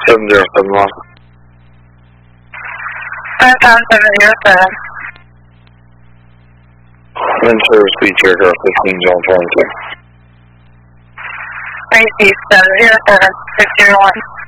7071. 707. Wind service beach aircraft 15 John 22. Receive 707 601.